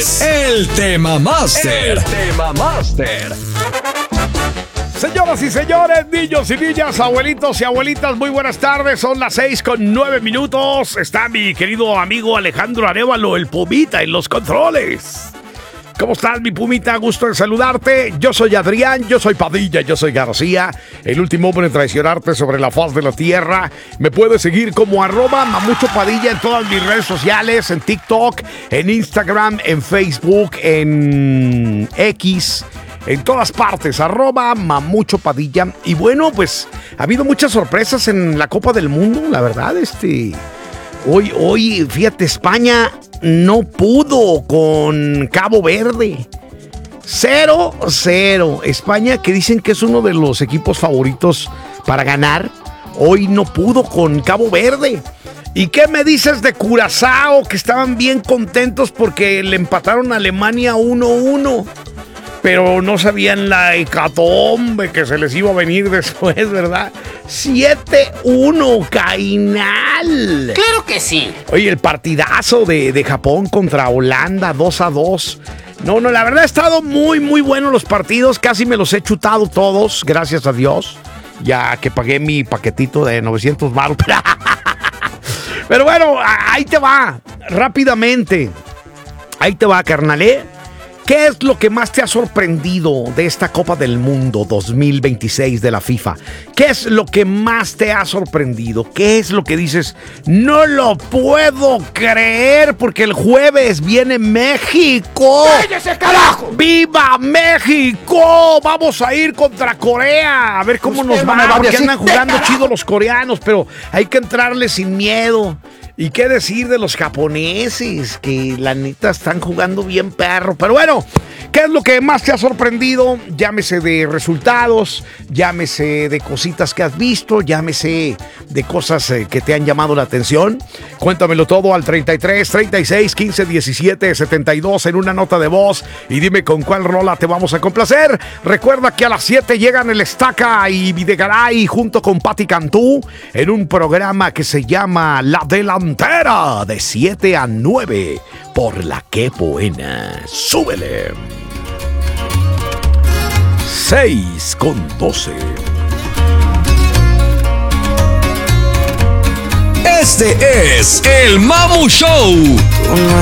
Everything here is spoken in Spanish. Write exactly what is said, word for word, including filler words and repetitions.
El Tema Master. El Tema Master. Señoras y señores, niños y niñas, abuelitos y abuelitas, muy buenas tardes. Son las seis con nueve minutos. Está mi querido amigo Alejandro Arévalo, el Pumita, en los controles. ¿Cómo estás, mi Pumita? Gusto en saludarte. Yo soy Adrián, yo soy Padilla, yo soy García, el último hombre en traicionarte sobre la faz de la tierra. Me puedes seguir como arroba Mamucho Padilla en todas mis redes sociales, en TikTok, en Instagram, en Facebook, en X, en todas partes, arroba Mamucho Padilla. Y bueno, pues ha habido muchas sorpresas en la Copa del Mundo, la verdad, este... Hoy, hoy, fíjate, España no pudo con Cabo Verde. cero cero. España, que dicen que es uno de los equipos favoritos para ganar, hoy no pudo con Cabo Verde. ¿Y qué me dices de Curazao, que estaban bien contentos porque le empataron a Alemania uno uno? Pero no sabían la hecatombe que se les iba a venir después, ¿verdad? siete uno, Cainal. ¡Claro que sí! Oye, el partidazo de, de Japón contra Holanda, dos a dos. No, no, la verdad ha estado muy, muy bueno los partidos. Casi me los he chutado todos, gracias a Dios. Ya que pagué mi paquetito de novecientos baros. Pero bueno, ahí te va, rápidamente. Ahí te va, carnalé. ¿Qué es lo que más te ha sorprendido de esta Copa del Mundo dos mil veintiséis de la FIFA? ¿Qué es lo que más te ha sorprendido? ¿Qué es lo que dices? No lo puedo creer porque el jueves viene México. ¡Cállese, carajo! ¡Viva México! Vamos a ir contra Corea. A ver cómo Usted nos no me va, va a porque decir, andan jugando carajo. chido los coreanos, pero hay que entrarle sin miedo. ¿Y qué decir de los japoneses? Que la neta están jugando bien perro. Pero bueno, ¿qué es lo que más te ha sorprendido? Llámese de resultados, llámese de cositas que has visto, llámese de cosas eh, que te han llamado la atención. Cuéntamelo todo al treinta y tres, treinta y seis, quince, diecisiete, setenta y dos en una nota de voz y dime con cuál rola te vamos a complacer. Recuerda que a las siete llegan el Estaca y Videgaray junto con Pati Cantú en un programa que se llama La Delantera de siete a nueve por La Que Buena. Súbele. seis con doce. Este es el Mamu Show.